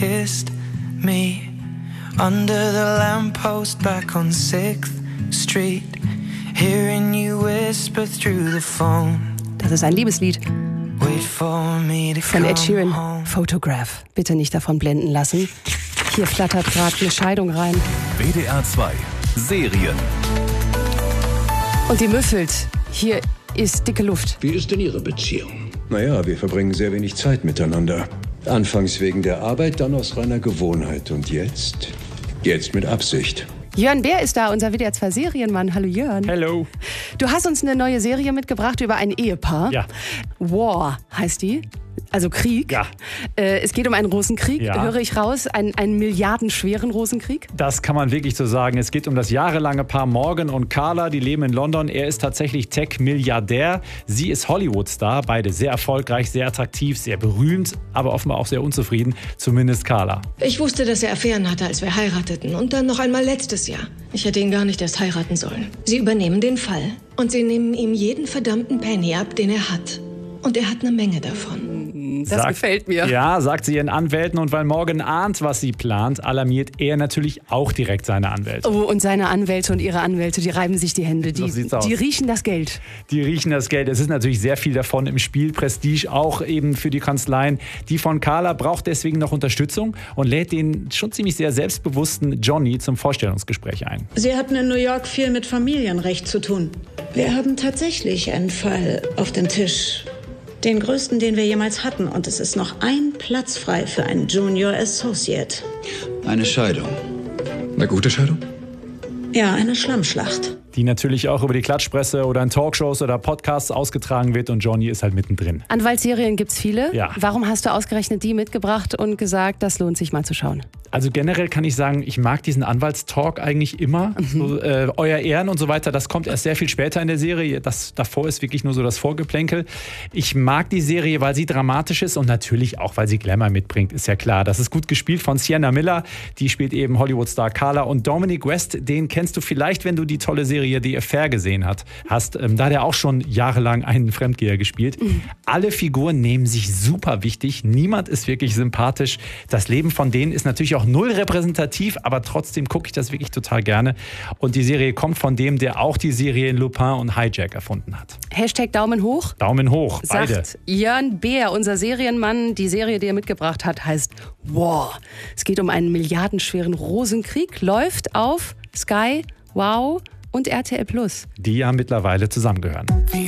kissed me under the lamppost back on 6th Street, hearing you whisper through the phone. Das ist ein Liebeslied Wait for me to von Ed come Sheeran. home. Photograph. Bitte nicht davon blenden lassen. Hier flattert gerade eine Scheidung rein. WDR 2 Serien. Und die müffelt. Hier ist dicke Luft. Wie ist denn Ihre Beziehung? Naja, wir verbringen sehr wenig Zeit miteinander. Anfangs wegen der Arbeit, dann aus reiner Gewohnheit. Und jetzt? Jetzt mit Absicht. Jörn Bär ist da, unser WDR 2 Serienmann. Hallo Jörn. Hello. Du hast uns eine neue Serie mitgebracht über ein Ehepaar. Ja. War heißt die. Also Krieg. Ja. Es geht um einen Rosenkrieg, Ja. höre ich raus. Einen milliardenschweren Rosenkrieg. Das kann man wirklich so sagen. Es geht um das jahrelange Paar Morgan und Carla. Die leben in London. Er ist tatsächlich Tech-Milliardär. Sie ist Hollywood-Star. Beide sehr erfolgreich, sehr attraktiv, sehr berühmt, aber offenbar auch sehr unzufrieden. Zumindest Carla. Ich wusste, dass er Affären hatte, als wir heirateten. Und dann noch einmal letztes Jahr. Ich hätte ihn gar nicht erst heiraten sollen. Sie übernehmen den Fall. Und sie nehmen ihm jeden verdammten Penny ab, den er hat. Und er hat eine Menge davon. Das gefällt mir. Ja, sagt sie ihren Anwälten. Und weil Morgan ahnt, was sie plant, alarmiert er natürlich auch direkt seine Anwälte. Oh, und seine Anwälte und ihre Anwälte, die reiben sich die Hände. So sieht's aus. Die riechen das Geld. Die riechen das Geld. Es ist natürlich sehr viel davon im Spiel. Prestige auch eben für die Kanzleien. Die von Carla braucht deswegen noch Unterstützung und lädt den schon ziemlich sehr selbstbewussten Johnny zum Vorstellungsgespräch ein. Sie hatten in New York viel mit Familienrecht zu tun. Wir haben tatsächlich einen Fall auf dem Tisch. Den größten, den wir jemals hatten. Und es ist noch ein Platz frei für einen Junior Associate. Eine Scheidung. Eine gute Scheidung? Ja, eine Schlammschlacht. Die natürlich auch über die Klatschpresse oder in Talkshows oder Podcasts ausgetragen wird und Johnny ist halt mittendrin. Anwaltsserien gibt's viele. Ja. Warum hast du ausgerechnet die mitgebracht und gesagt, das lohnt sich mal zu schauen? Also generell kann ich sagen, ich mag diesen Anwaltstalk eigentlich immer. So, Euer Ehren und so weiter, das kommt erst sehr viel später in der Serie. Das davor ist wirklich nur so das Vorgeplänkel. Ich mag die Serie, weil sie dramatisch ist und natürlich auch, weil sie Glamour mitbringt, ist ja klar. Das ist gut gespielt von Sienna Miller, die spielt eben Hollywood-Star Carla und Dominic West, den kennst du vielleicht, wenn du die tolle Serie The Affair gesehen hast. Da hat er auch schon jahrelang einen Fremdgeher gespielt. Alle Figuren nehmen sich super wichtig. Niemand ist wirklich sympathisch. Das Leben von denen ist natürlich auch null repräsentativ, aber trotzdem gucke ich das wirklich total gerne. Und die Serie kommt von dem, der auch die Serien Lupin und Hijack erfunden hat. Hashtag Daumen hoch. Daumen hoch, beide. Sagt Jörn Bär, unser Serienmann. Die Serie, die er mitgebracht hat, heißt War. Es geht um einen milliardenschweren Rosenkrieg. Läuft auf Sky, Wow und RTL+. Die ja mittlerweile zusammengehören. We